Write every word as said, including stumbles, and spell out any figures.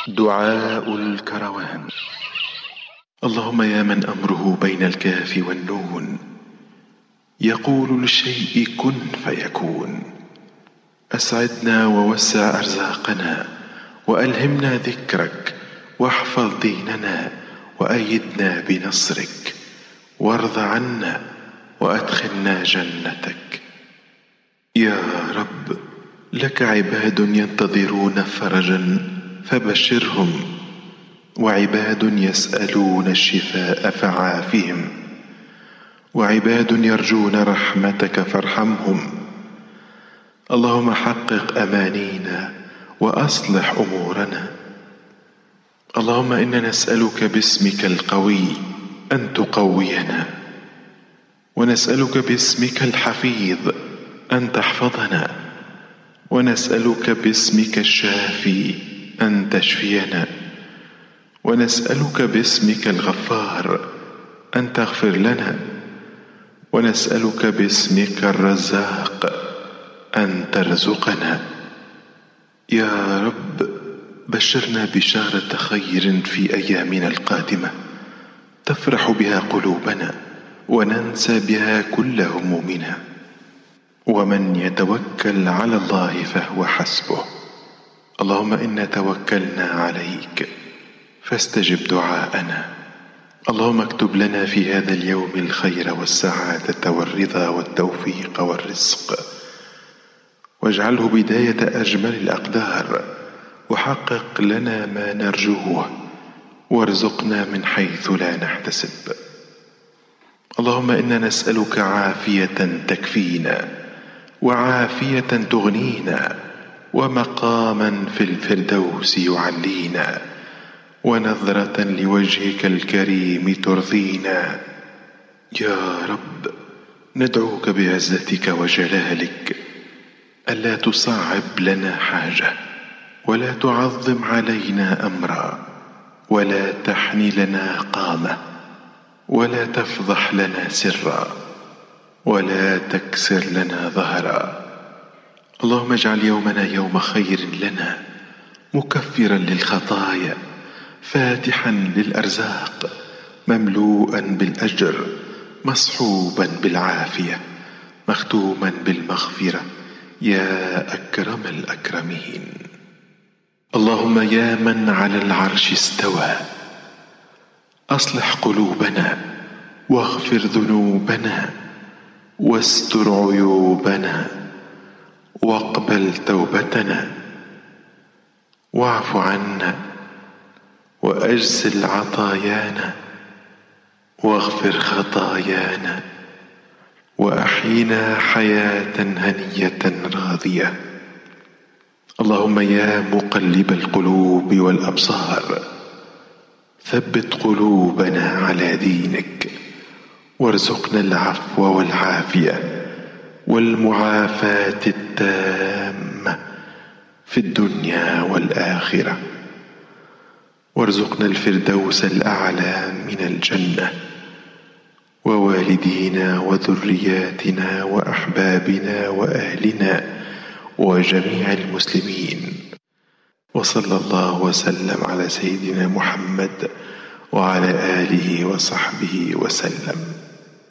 دعاء الكروان. اللهم يا من أمره بين الكاف والنون، يقول للشيء كن فيكون، أسعدنا ووسع أرزاقنا، وألهمنا ذكرك، واحفظ ديننا، وأيدنا بنصرك، وارض عنا، وأدخلنا جنتك. يا رب، لك عباد ينتظرون فرجا فبشرهم، وعباد يسألون الشفاء فعافهم، وعباد يرجون رحمتك فارحمهم. اللهم حقق أمانينا وأصلح أمورنا. اللهم إنا نسألك باسمك القوي أن تقوينا، ونسألك باسمك الحفيظ أن تحفظنا، ونسألك باسمك الشافي أن تشفينا، ونسألك باسمك الغفار أن تغفر لنا، ونسألك باسمك الرزاق أن ترزقنا. يا رب، بشرنا بشارة خير في أيامنا القادمة تفرح بها قلوبنا، وننسى بها كل همومنا. ومن يتوكل على الله فهو حسبه. اللهم إنا توكلنا عليك فاستجب دعاءنا. اللهم اكتب لنا في هذا اليوم الخير والسعادة والرضا والتوفيق والرزق، واجعله بداية أجمل الأقدار، وحقق لنا ما نرجوه، وارزقنا من حيث لا نحتسب. اللهم إنا نسألك عافية تكفينا، وعافية تغنينا، ومقاما في الفردوس يعلينا، ونظرة لوجهك الكريم ترضينا. يا رب، ندعوك بعزتك وجلالك ألا تصعب لنا حاجة، ولا تعظم علينا أمرا، ولا تحني لنا قامة، ولا تفضح لنا سرا، ولا تكسر لنا ظهرا. اللهم اجعل يومنا يوم خير لنا، مكفرا للخطايا، فاتحا للأرزاق، مملوءا بالأجر، مصحوبا بالعافية، مختوما بالمغفرة، يا أكرم الأكرمين. اللهم يا من على العرش استوى، أصلح قلوبنا، واغفر ذنوبنا، واستر عيوبنا، واقبل توبتنا، واعف عنا، وأجزل عطايانا، واغفر خطايانا، وأحينا حياة هنية راضية. اللهم يا مقلب القلوب والأبصار، ثبت قلوبنا على دينك، وارزقنا العفو والعافية والمعافاة التامة في الدنيا والآخرة، وارزقنا الفردوس الأعلى من الجنة، ووالدينا وذرياتنا وأحبابنا وأهلنا وجميع المسلمين. وصلى الله وسلم على سيدنا محمد وعلى آله وصحبه وسلم.